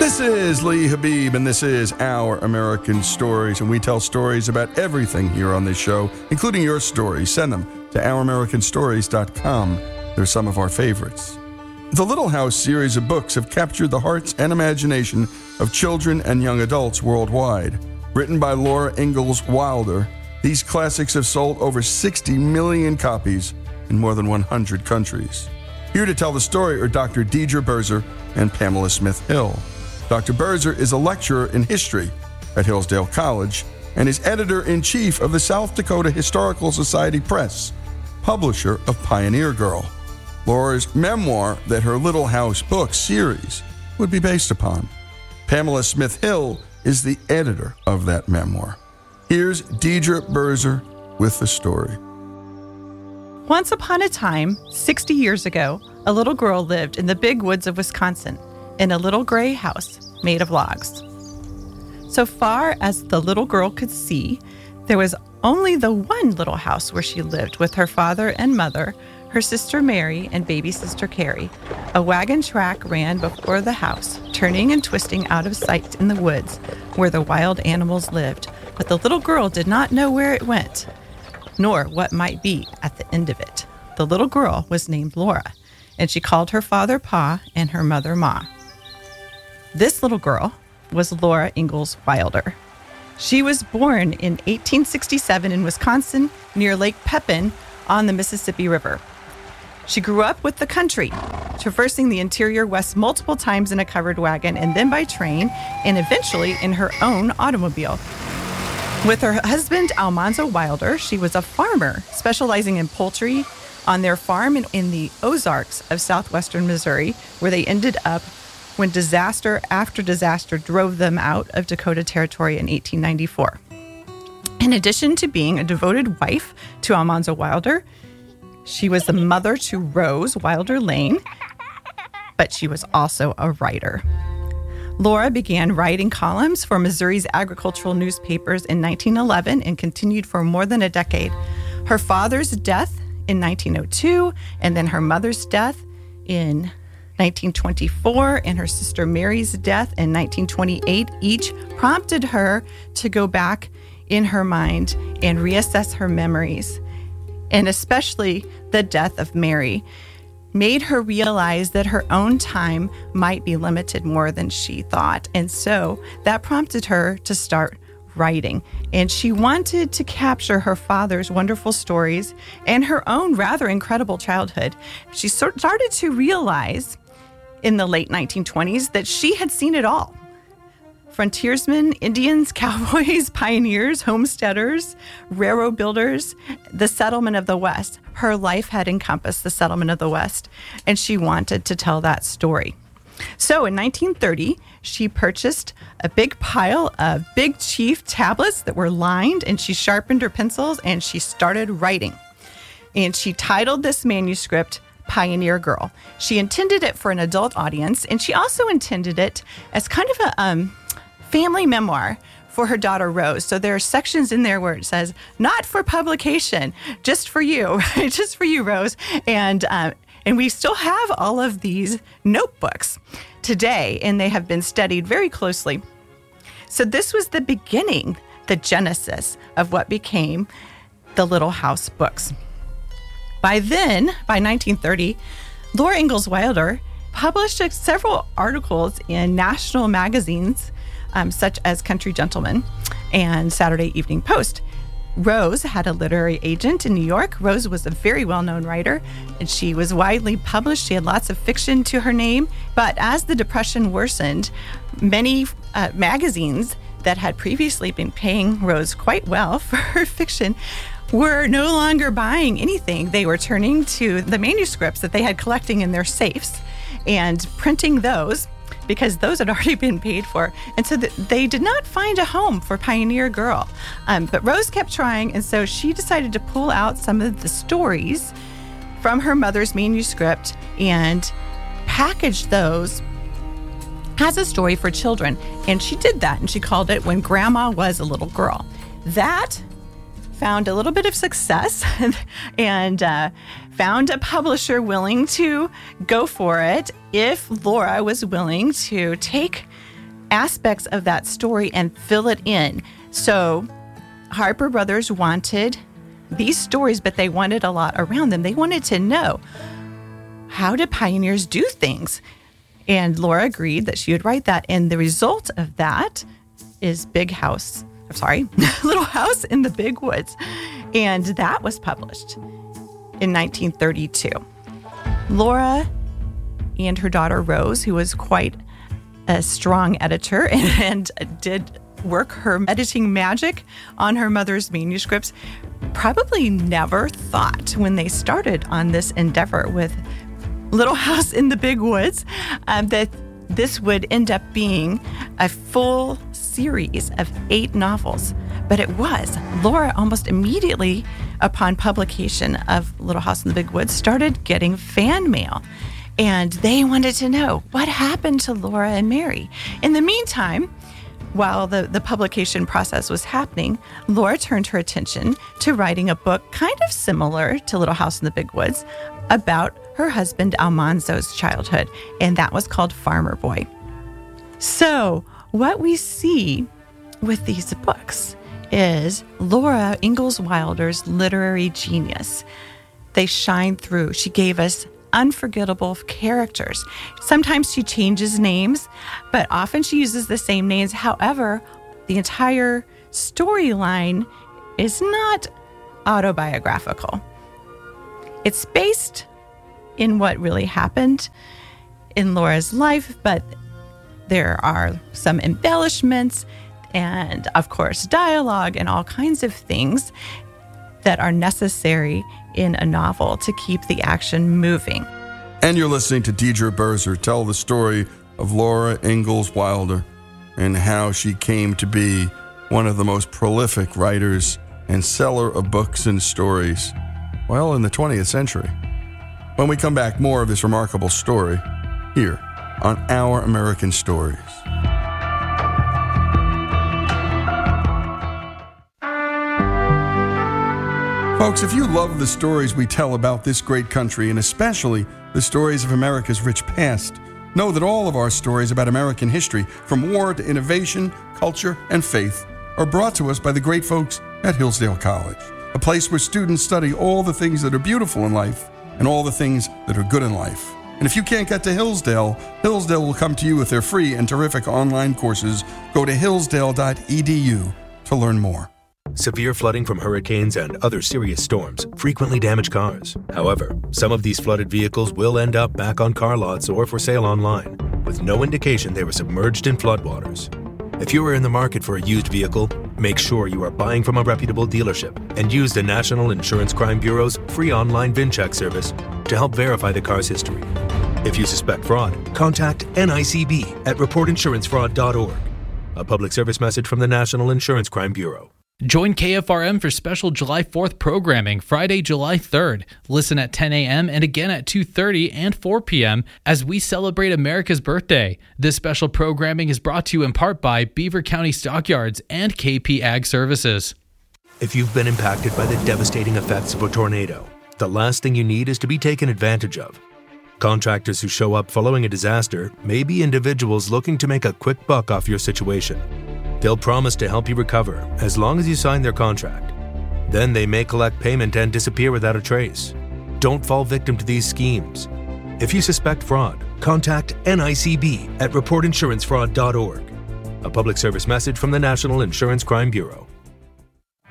This is Lee Habib, and this is Our American Stories, and we tell stories about everything here on this show, including your stories. Send them to ouramericanstories.com. They're some of our favorites. The Little House series of books have captured the hearts and imagination of children and young adults worldwide. Written by Laura Ingalls Wilder, these classics have sold over 60 million copies in more than 100 countries. Here to tell the story are Dr. Deidre Berzer and Pamela Smith Hill. Dr. Berzer is a lecturer in history at Hillsdale College and is editor-in-chief of the South Dakota Historical Society Press, publisher of Pioneer Girl, Laura's memoir that her Little House book series would be based upon. Pamela Smith Hill is the editor of that memoir. Here's Deidre Berzer with the story. Once upon a time, 60 years ago, a little girl lived in the big woods of Wisconsin in a little gray house made of logs. So far as the little girl could see, there was only the one little house where she lived with her father and mother, her sister Mary, and baby sister Carrie. A wagon track ran before the house, turning and twisting out of sight in the woods where the wild animals lived, but the little girl did not know where it went, nor what might be at the end of it. The little girl was named Laura, and she called her father Pa and her mother Ma. This little girl was Laura Ingalls Wilder. She was born in 1867 in Wisconsin near Lake Pepin on the Mississippi River. She grew up with the country, traversing the interior West multiple times in a covered wagon and then by train and eventually in her own automobile. With her husband, Almanzo Wilder, she was a farmer specializing in poultry on their farm in the Ozarks of southwestern Missouri, where they ended up when disaster after disaster drove them out of Dakota Territory in 1894. In addition to being a devoted wife to Almanzo Wilder, she was the mother to Rose Wilder Lane, but she was also a writer. Laura began writing columns for Missouri's agricultural newspapers in 1911 and continued for more than a decade. Her father's death in 1902 and then her mother's death in 1924 and her sister Mary's death in 1928 each prompted her to go back in her mind and reassess her memories. And especially the death of Mary made her realize that her own time might be limited more than she thought. And so that prompted her to start writing. And she wanted to capture her father's wonderful stories and her own rather incredible childhood. She started to realize in the late 1920s that she had seen it all. Frontiersmen, Indians, cowboys, pioneers, homesteaders, railroad builders, the settlement of the West. Her life had encompassed the settlement of the West, and she wanted to tell that story. So in 1930, she purchased a big pile of Big Chief tablets that were lined, and she sharpened her pencils, and she started writing. And she titled this manuscript Pioneer Girl. She intended it for an adult audience, and she also intended it as kind of a family memoir for her daughter Rose. So there are sections in there where it says, not for publication, just for you, just for you, Rose. And we still have all of these notebooks today, and they have been studied very closely. So this was the beginning, the genesis of what became the Little House books. By 1930, Laura Ingalls Wilder published several articles in national magazines, such as Country Gentleman and Saturday Evening Post. Rose had a literary agent in New York. Rose was a very well-known writer, and she was widely published. She had lots of fiction to her name. But as the Depression worsened, many magazines that had previously been paying Rose quite well for her fiction were no longer buying anything. They were turning to the manuscripts that they had collecting in their safes and printing those because those had already been paid for. And so they did not find a home for Pioneer Girl. But Rose kept trying, and so she decided to pull out some of the stories from her mother's manuscript and package those as a story for children. And she did that, and she called it When Grandma Was a Little Girl. That found a little bit of success and found a publisher willing to go for it if Laura was willing to take aspects of that story and fill it in. So Harper Brothers wanted these stories, but they wanted a lot around them. They wanted to know, how did pioneers do things? And Laura agreed that she would write that. And the result of that is Little House in the Big Woods. And that was published in 1932. Laura and her daughter Rose, who was quite a strong editor and did work her editing magic on her mother's manuscripts, probably never thought when they started on this endeavor with Little House in the Big Woods that this would end up being a full series of 8 novels. But it was. Laura, almost immediately upon publication of Little House in the Big Woods, started getting fan mail. And they wanted to know what happened to Laura and Mary. In the meantime, while the publication process was happening, Laura turned her attention to writing a book kind of similar to Little House in the Big Woods about her husband Almanzo's childhood, and that was called Farmer Boy. So what we see with these books is Laura Ingalls Wilder's literary genius. They shine through. She gave us unforgettable characters. Sometimes she changes names, but often she uses the same names. However, the entire storyline is not autobiographical. It's based in what really happened in Laura's life, but there are some embellishments and, of course, dialogue and all kinds of things that are necessary in a novel to keep the action moving. And you're listening to Deidre Berzer tell the story of Laura Ingalls Wilder and how she came to be one of the most prolific writers and seller of books and stories, well, in the 20th century. When we come back, more of this remarkable story here on Our American Stories. Folks, if you love the stories we tell about this great country, and especially the stories of America's rich past, know that all of our stories about American history, from war to innovation, culture, and faith, are brought to us by the great folks at Hillsdale College, a place where students study all the things that are beautiful in life and all the things that are good in life. And if you can't get to Hillsdale, Hillsdale will come to you with their free and terrific online courses. Go to hillsdale.edu to learn more. Severe flooding from hurricanes and other serious storms frequently damage cars. However, some of these flooded vehicles will end up back on car lots or for sale online, with no indication they were submerged in floodwaters. If you are in the market for a used vehicle, make sure you are buying from a reputable dealership and use the National Insurance Crime Bureau's free online VIN check service to help verify the car's history. If you suspect fraud, contact NICB at reportinsurancefraud.org. A public service message from the National Insurance Crime Bureau. Join KFRM for special July 4th programming Friday, July 3rd. Listen at 10 a.m. and again at 2:30 and 4 p.m. as we celebrate America's birthday. This special programming is brought to you in part by Beaver County Stockyards and KP Ag Services. If you've been impacted by the devastating effects of a tornado, the last thing you need is to be taken advantage of. Contractors who show up following a disaster may be individuals looking to make a quick buck off your situation. They'll promise to help you recover as long as you sign their contract. Then they may collect payment and disappear without a trace. Don't fall victim to these schemes. If you suspect fraud, contact NICB at reportinsurancefraud.org. A public service message from the National Insurance Crime Bureau.